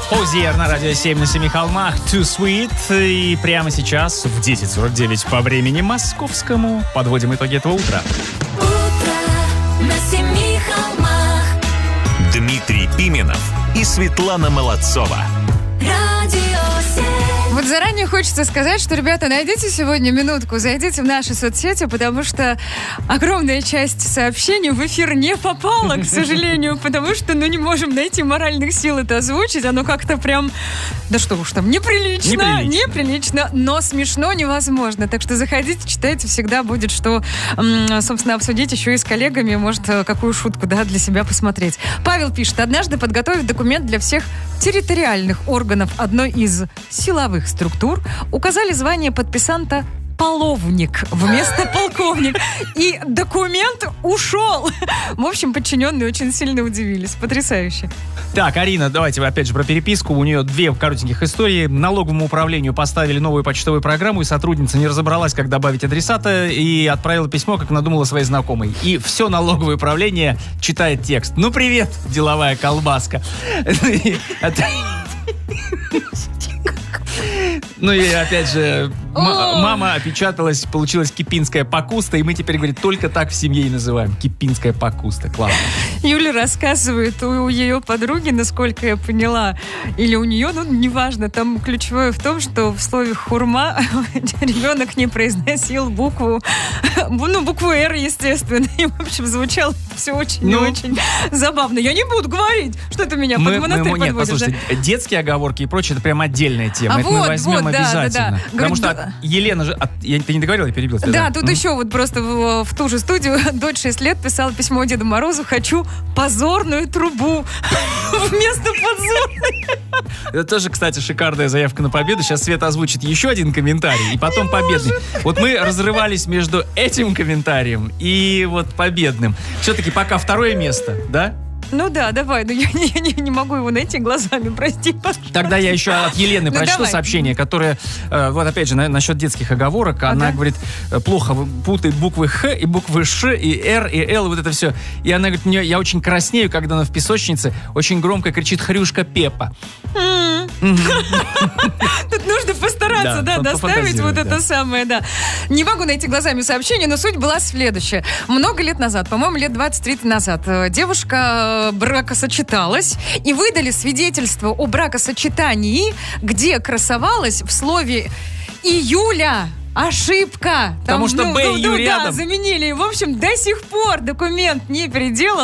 Hozier на радио 7 на семи холмах. Too Sweet. И прямо сейчас в 10:49 по времени московскому подводим итоги этого утра. Утро на семи холмах. Дмитрий Пименов и Светлана Молодцова. Радио 7. Вот заранее хочется сказать, что, ребята, найдите сегодня минутку, зайдите в наши соцсети, потому что огромная часть сообщений в эфир не попала, к сожалению, потому что, не можем найти моральных сил это озвучить, оно как-то прям, да что уж там, неприлично, но смешно невозможно. Так что заходите, читайте, всегда будет что, собственно, обсудить еще и с коллегами, может, какую шутку, для себя посмотреть. Павел пишет: однажды подготовив документ для всех территориальных органов одной из силовых структур, указали звание подписанта половник вместо полковник. И документ ушел. В общем, подчиненные очень сильно удивились. Потрясающе. Так, Арина, давайте опять же про переписку. У нее 2 коротеньких истории. Налоговому управлению поставили новую почтовую программу, и сотрудница не разобралась, как добавить адресата, и отправила письмо, как надумала, своей знакомой. И все налоговое управление читает текст. Ну, привет, деловая колбаска. Ну и опять же, мама опечаталась, получилась кипинская пакуста, и мы теперь, говорит, только так в семье и называем. Кипинская пакуста. Классно. Юля рассказывает у ее подруги, насколько я поняла, или у нее, неважно, там ключевое в том, что в слове хурма ребенок не произносил букву «Р», естественно. И, в общем, звучало все очень забавно. Я не буду говорить, что это меня под монастырь подводит. Нет, послушайте, детские оговорки и прочее, это прям отдельная тема. Это мы возьмем обязательно. Да. Потому что Елена же... Ты не договорила, я перебил тебя. Да, тут еще просто в ту же студию дочь 6 лет писала письмо Деду Морозу: «Хочу позорную трубу вместо подзорной». Это тоже, кстати, шикарная заявка на победу. Сейчас Света озвучит еще один комментарий, и потом победный. Вот мы разрывались между этим комментарием и вот победным. Все-таки пока 2 место, да? Ну да, давай, но я не могу его найти глазами, прости, пожалуйста. Тогда я еще от Елены прочту сообщение, которое, вот опять же, насчет детских оговорок. Она говорит, плохо путает буквы Х и буквы Ш, и Р, и Л, и вот это все. И она говорит, я очень краснею, когда она в песочнице очень громко кричит «Хрюшка Пеппа». Тут нужно постараться, доставить вот это самое, Не могу найти глазами сообщение, но суть была следующая. Много лет назад, по-моему, лет 20-30 назад, девушка бракосочеталась, и выдали свидетельство о бракосочетании, где красовалась в слове «июля». Ошибка. Потому что Б и Ю рядом. Да, заменили. В общем, до сих пор документ не переделан.